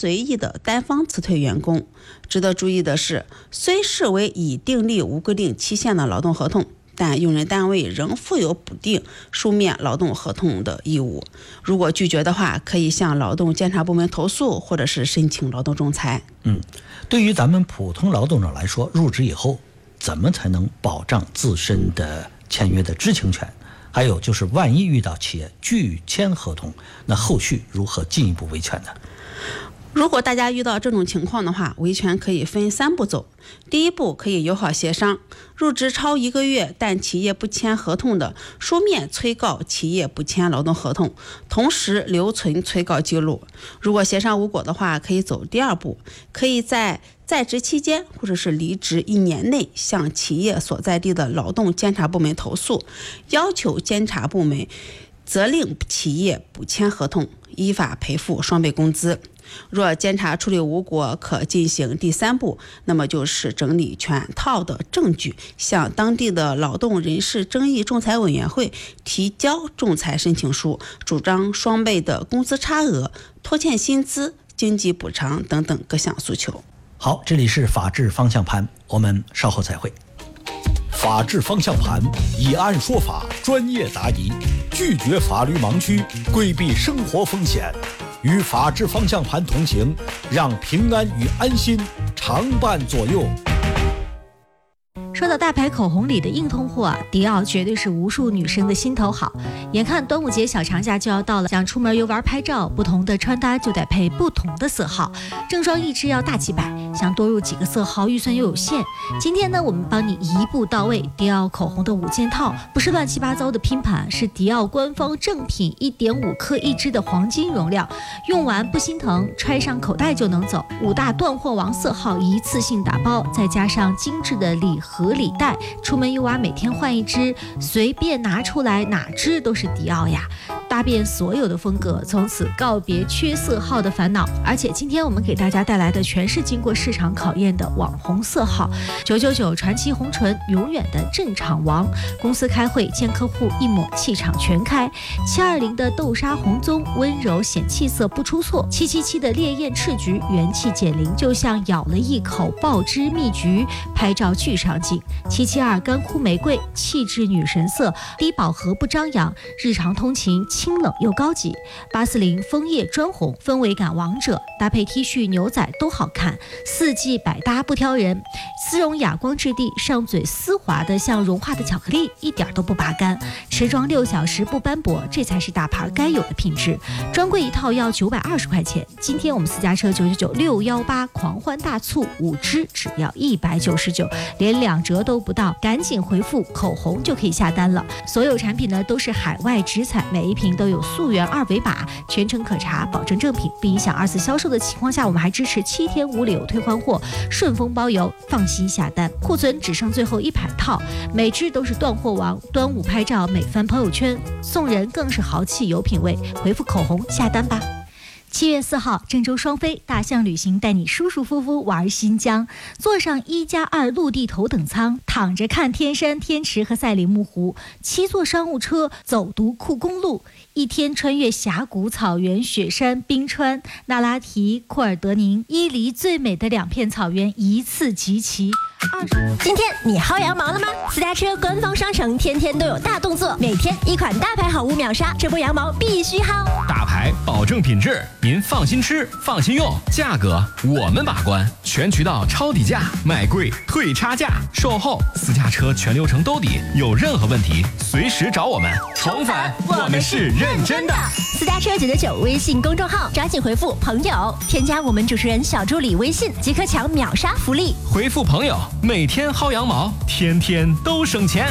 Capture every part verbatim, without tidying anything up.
随意的单方辞退员工。值得注意的是，虽视为已订立无规定期限的劳动合同，但用人单位仍负有补订书面劳动合同的义务。如果拒绝的话，可以向劳动监察部门投诉，或者是申请劳动仲裁。 嗯，对于咱们普通劳动者来说，入职以后怎么才能保障自身的签约的知情权？还有就是，万一遇到企业拒签合同，那后续如何进一步维权呢？ 如果大家遇到这种情况的话，维权可以分三步走。第一步，可以友好协商，入职超一个月但企业不签合同的，书面催告企业不签劳动合同，同时留存催告记录。如果协商无果的话，可以走第二步，可以在在职期间或者是离职一年内向企业所在地的劳动监察部门投诉，要求监察部门责令企业补签合同，依法赔付双倍工资。若监察处理无果，可进行第三步，那么就是整理全套的证据，向当地的劳动人事争议仲裁委员会提交仲裁申请书，主张双倍的工资差额、拖欠薪资、经济补偿等等各项诉求。 好，这里是法治方向盘，我们稍后再会。 法治方向盘，以案说法，专业答疑，拒绝法律盲区，规避生活风险。与法治方向盘同行，让平安与安心常伴左右。 说到大牌口红里的硬通货啊，迪奥绝对是无数女生的心头好。眼看端午节小长假就要到了，想出门游玩拍照，不同的穿搭就得配不同的色号，正装一支要大几百，想多入几个色号预算又有限。今天呢，我们帮你一步到位，迪奥口红的五件套，不是乱七八糟的拼盘，是迪奥官方正品，一点五克一支的黄金容量，用完不心疼，揣上口袋就能走。五大断货王色号一次性打包，再加上精致的礼盒礼袋，出门游玩每天换一支，随便拿出来哪支都是迪奥呀，搭遍所有的风格，从此告别缺色号的烦恼。而且今天我们给大家带来的全是经过市场考验的网红色号，九九九传奇红唇，永远的镇场王。公司开会见客户，一抹气场全开。七二零的豆沙红棕，温柔显气色不出错。七七七的烈焰赤橘，元气减龄，就像咬了一口爆汁蜜橘，拍照巨上镜。七七二干枯玫瑰，气质女神色，低饱和不张扬，日常通勤清冷又高级。八四零枫叶砖红，氛围感王者，搭配 T 恤牛仔都好看，四季百搭不挑人。丝绒哑光质地，上嘴丝滑的像融化的巧克力，一点都不拔干。持妆六小时不斑驳，这才是大牌该有的品质。专柜一套要九百二十块钱，今天我们私家车九九九六一八狂欢大促，五支只要一百九十九，连两折都不到，赶紧回复口红就可以下单了。所有产品呢都是海外直采，每一瓶都有溯源二维码，全程可查，保证正品，不影响二次销售的情况下，我们还支持七天无理由退换货，顺丰包邮，放心下单。库存只剩最后一百套，每支都是断货王。端午拍照美翻朋友圈，送人更是豪气有品位，回复口红下单吧。七月四号，郑州双飞大象旅行带你舒舒服服玩新疆，坐上一加二陆地头等舱，躺着看天山、天池和赛里木湖，七座商务车走独库公路，一天穿越峡谷、草原、雪山、冰川、那拉提、库尔德宁、伊犁最美的两片草原一次集齐。 今天你薅羊毛了吗？私家车官方商城天天都有大动作，每天一款大牌好物秒杀，这波羊毛必须薅。 大牌保证品质，您放心吃，放心用，价格我们把关，全渠道抄底价，买贵退差价，售后私家车全流程兜底，有任何问题随时找我们。重返，我们是认真的。 私家车九九九微信公众号，抓紧回复朋友，添加我们主持人小助理微信，即可抢秒杀福利。 回复朋友，每天薅羊毛，天天都省钱。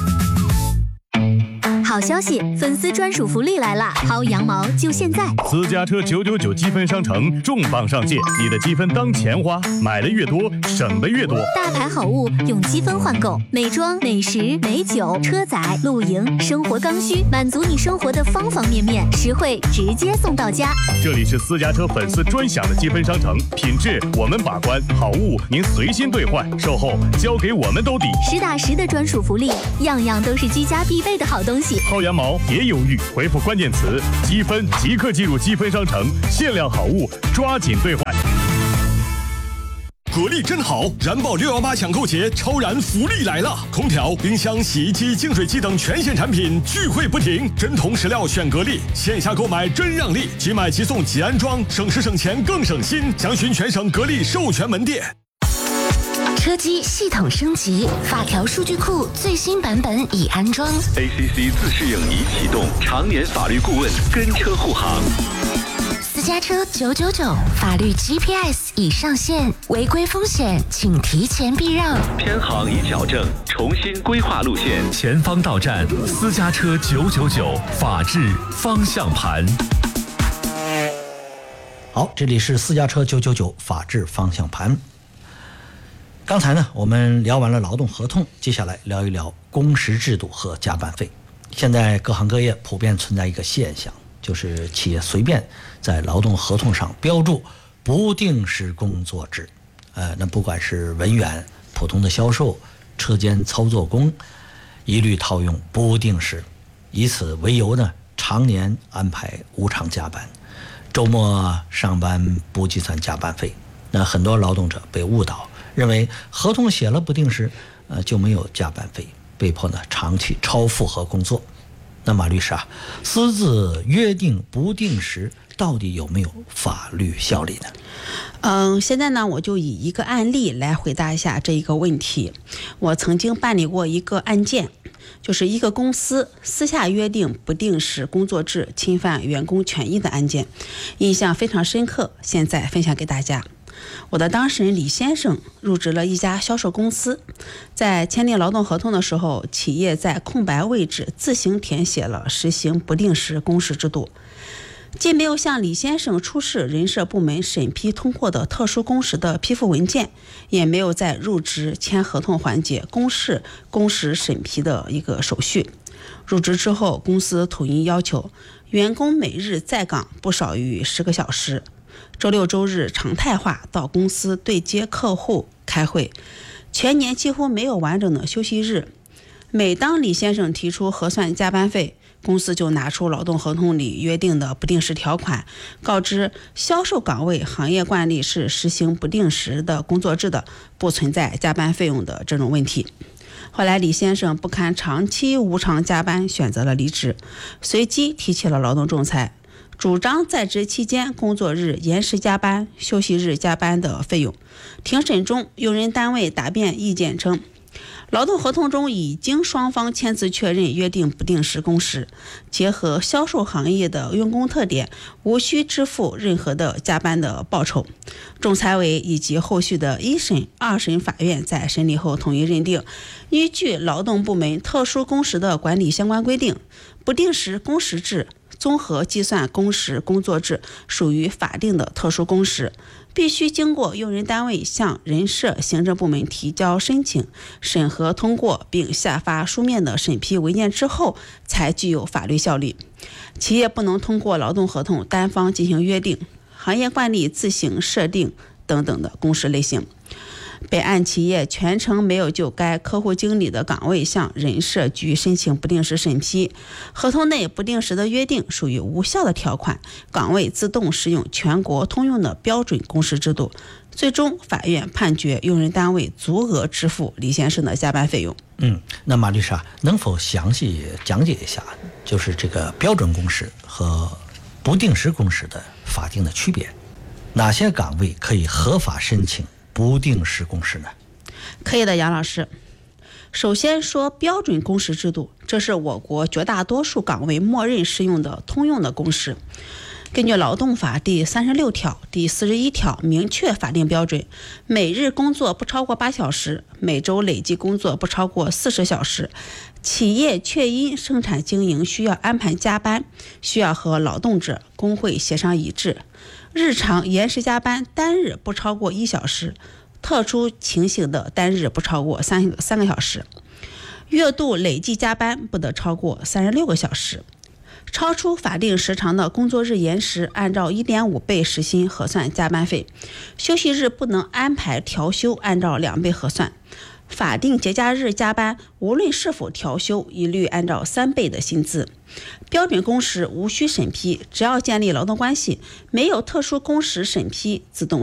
好消息，粉丝专属福利来啦！薅羊毛就现在！ 私家车九九九积分商城重磅上线，你的积分当钱花，买的越多，省的越多。 大牌好物用积分换购，美妆、美食、美酒、车载、露营、生活刚需，满足你生活的方方面面，实惠直接送到家。 这里是私家车粉丝专享的积分商城，品质我们把关，好物您随心兑换，售后交给我们兜底， 实打实的专属福利，样样都是居家必备的好东西。 薅羊毛别犹豫，回复关键词积分即刻进入积分商城，限量好物抓紧兑换。 格力真好！燃爆六一八抢购节，超燃福利来了！空调、冰箱、洗衣机、净水机等全线产品聚会不停，真铜实料选格力，线下购买真让利，即买即送即安装，省时省钱更省心。详询全省格力授权门店。 车机系统升级，法条数据库最新版本已安装。 A C C 自适应已启动，常年法律顾问跟车护航。 私家车九九九，法律 G P S 已上线，违规风险请提前避让。 偏航已矫正，重新规划路线。前方到站，私家车九九九，法治方向盘。 好，这里是私家车九九九法治方向盘。刚才呢，我们聊完了劳动合同，接下来聊一聊工时制度和加班费。现在各行各业普遍存在一个现象，就是企业随便在劳动合同上标注不定时工作制，呃，那不管是文员、普通的销售、车间操作工，一律套用不定时，以此为由呢，常年安排无偿加班，周末上班不计算加班费。那很多劳动者被误导，认为合同写了不定时，呃就没有加班费，被迫呢长期超负荷工作。那马律师啊，私自约定不定时到底有没有法律效力呢？ 嗯，现在呢，我就以一个案例来回答一下这一个问题。我曾经办理过一个案件，就是一个公司私下约定不定时工作制，侵犯员工权益的案件，印象非常深刻，现在分享给大家。我的当事人李先生入职了一家销售公司，在签订劳动合同的时候，企业在空白位置自行填写了实行不定时工时制度，既没有向李先生出示人社部门审批通过的特殊工时的批复文件，也没有在入职签合同环节公示工时审批的一个手续。入职之后，公司统一要求员工每日在岗不少于十个小时，周六周日常态化到公司对接客户开会，全年几乎没有完整的休息日。每当李先生提出核算加班费，公司就拿出劳动合同里约定的不定时条款，告知销售岗位行业惯例是实行不定时的工作制的，不存在加班费用的这种问题。后来李先生不堪长期无偿加班，选择了离职，随即提起了劳动仲裁，主张在职期间工作日延时加班、休息日加班的费用。庭审中，用人单位答辩意见称，劳动合同中已经双方签字确认约定不定时工时，结合销售行业的用工特点，无需支付任何的加班的报酬。仲裁委以及后续的一审、二审法院在审理后统一认定，依据劳动部门特殊工时的管理相关规定，不定时工时制综合计算工时工作制属于法定的特殊工时，必须经过用人单位向人社行政部门提交申请、审核通过并下发书面的审批文件之后，才具有法律效力。企业不能通过劳动合同单方进行约定、行业惯例自行设定等等的工时类型。本案企业全程没有就该客户经理的岗位向人社局申请不定时审批，合同内不定时的约定属于无效的条款，岗位自动适用全国通用的标准工时制度。最终法院判决用人单位足额支付李先生的加班费用。 嗯，那马律师啊，能否详细讲解一下，就是这个标准工时和不定时工时的法定的区别？哪些岗位可以合法申请不定时工时呢？ 可以的，杨老师。首先说标准工时制度，这是我国绝大多数岗位默认适用的通用的工时。根据劳动法第三十六条、第四十一条明确法定标准，每日工作不超过八小时，每周累计工作不超过四十小时。企业确因生产经营需要安排加班，需要和劳动者工会协商一致。日常延时加班单日不超过一小时，特殊情形的单日不超过三三个小时。月度累计加班不得超过三十六个小时。超出法定时长的工作日延时，按照 一点五 倍时薪核算加班费。休息日不能安排调休，按照两倍核算。法定节假日加班，无论是否调休，一律按照三倍的薪资。标准工时无需审批，只要建立劳动关系，没有特殊工时审批，自动